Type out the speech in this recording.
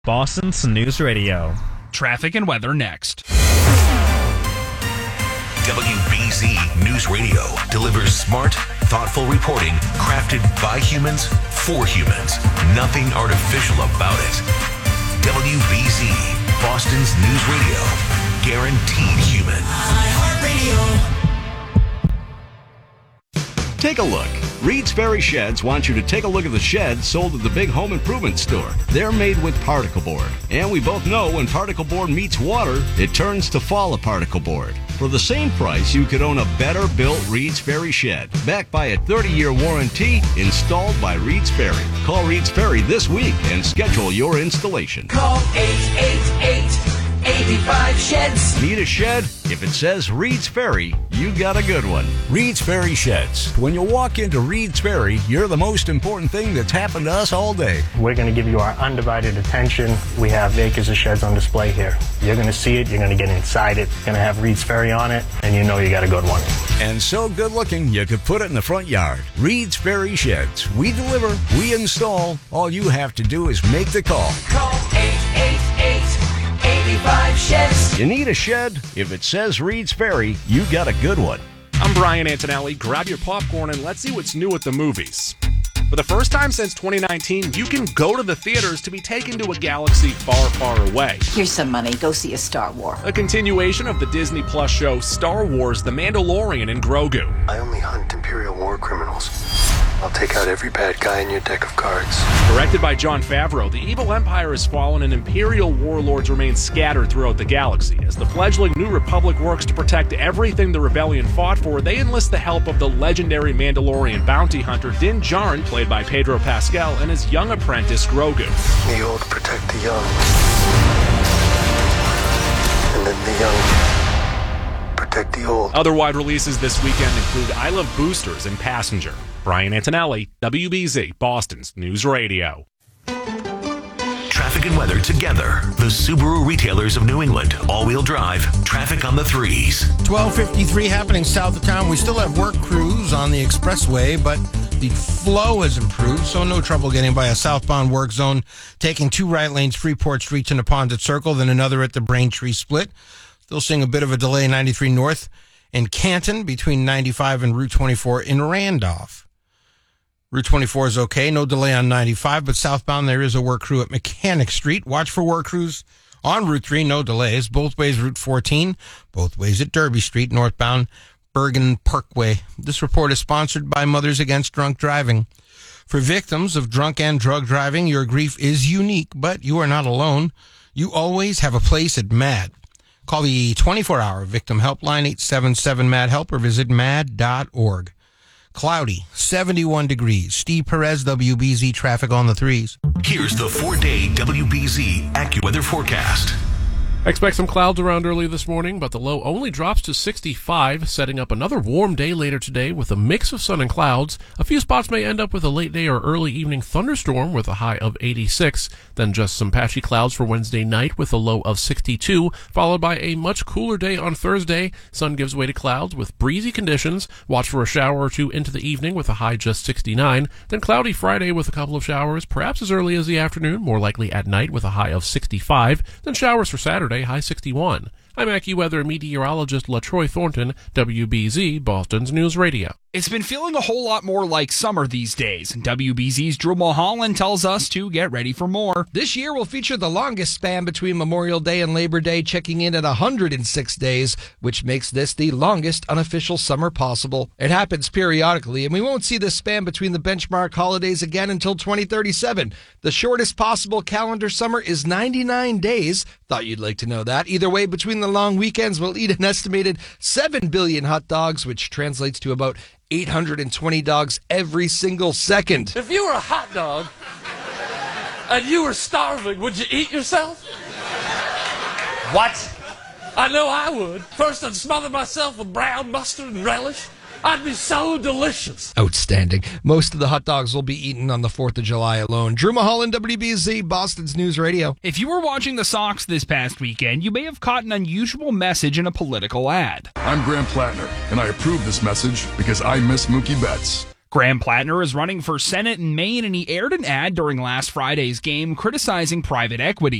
Boston's News Radio. Traffic and weather next. WBZ News Radio delivers smart, thoughtful reporting crafted by humans for humans. Nothing artificial about it. WBZ, Boston's News Radio. Guaranteed human. iHeartRadio. Take a look. Reed's Ferry Sheds wants you to take a look at the sheds sold at the big home improvement store. They're made with particle board. And we both know when particle board meets water, it turns to fall particle board. For the same price, you could own a better built Reed's Ferry Shed, backed by a 30-year warranty, installed by Reed's Ferry. Call Reed's Ferry this week and schedule your installation. Call 888-85-SHEDS. Need a shed? If it says Reed's Ferry, you got a good one. Reed's Ferry Sheds. When you walk into Reed's Ferry, you're the most important thing that's happened to us all day. We're going to give you our undivided attention. We have acres of sheds on display here. You're going to see it. You're going to get inside it. You're going to have Reed's Ferry on it, and you know you got a good one. And so good looking, you could put it in the front yard. Reed's Ferry Sheds. We deliver. We install. All you have to do is make the call. Call 888-85-SHEDS. You need a shed? If it says Reed's Ferry, you got a good one. I'm Brian Antonelli. Grab your popcorn and let's see what's new at the movies. For the first time since 2019, you can go to the theaters to be taken to a galaxy far, far away. Here's some money. Go see a Star Wars. A continuation of the Disney Plus show Star Wars: The Mandalorian and Grogu. I only hunt Imperial war criminals. I'll take out every bad guy in your deck of cards. Directed by Jon Favreau, the evil empire has fallen and Imperial warlords remain scattered throughout the galaxy. As the fledgling New Republic works to protect everything the rebellion fought for, they enlist the help of the legendary Mandalorian bounty hunter Din Djarin, played by Pedro Pascal, and his young apprentice Grogu. The old protect the young. And then the young protect the old. Other wide releases this weekend include I Love Boosters and Passenger. Brian Antonelli, WBZ, Boston's News Radio. Traffic and weather together. The Subaru retailers of New England. All-wheel drive. Traffic on the threes. 12:53 happening south of town. We still have work crews on the expressway, but the flow has improved, so no trouble getting by a southbound work zone, taking two right lanes, Freeport Street to Neponset Circle, then another at the Braintree Split. Still seeing a bit of a delay 93 North in Canton between 95 and Route 24 in Randolph. Route 24 is okay. No delay on 95, but southbound there is a work crew at Mechanic Street. Watch for work crews on Route 3. No delays. Both ways Route 14. Both ways at Derby Street, northbound Bergen Parkway. This report is sponsored by Mothers Against Drunk Driving. For victims of drunk and drug driving, your grief is unique, but you are not alone. You always have a place at MAD. Call the 24-hour victim helpline, 877-MAD-HELP, or visit mad.org. Cloudy, 71 degrees. Steve Perez, WBZ traffic on the threes. Here's the 4-day WBZ AccuWeather forecast. Expect some clouds around early this morning, but the low only drops to 65, setting up another warm day later today with a mix of sun and clouds. A few spots may end up with a late day or early evening thunderstorm with a high of 86, then just some patchy clouds for Wednesday night with a low of 62, followed by a much cooler day on Thursday. Sun gives way to clouds with breezy conditions. Watch for a shower or two into the evening with a high just 69, then cloudy Friday with a couple of showers, perhaps as early as the afternoon, more likely at night with a high of 65, then showers for Saturday, high 61. I'm AccuWeather meteorologist LaTroy Thornton, WBZ, Boston's News Radio. It's been feeling a whole lot more like summer these days, and WBZ's Drew Mulholland tells us to get ready for more. This year will feature the longest span between Memorial Day and Labor Day, checking in at 106 days, which makes this the longest unofficial summer possible. It happens periodically, and we won't see this span between the benchmark holidays again until 2037. The shortest possible calendar summer is 99 days. Thought you'd like to know that. Either way, between the long weekends, we'll eat an estimated 7 billion hot dogs, which translates to about 820 dogs every single second. If you were a hot dog and you were starving, would you eat yourself? What? I know I would. First, I'd smother myself with brown mustard and relish. I'd be so delicious. Outstanding. Most of the hot dogs will be eaten on the 4th of July alone. Drew Mulholland, WBZ, Boston's News Radio. If you were watching the Sox this past weekend, you may have caught an unusual message in a political ad. I'm Graham Plattner, and I approve this message because I miss Mookie Betts. Graham Plattner is running for Senate in Maine, and he aired an ad during last Friday's game criticizing private equity.